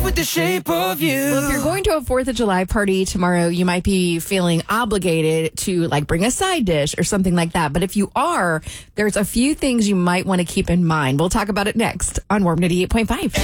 with the shape of you. Well, if you're going to a 4th of July party tomorrow, you might be feeling obligated to like bring a side dish or something like that. But if you are, there's a few things you might want to keep in mind. We'll talk about it next on Warm 98.5.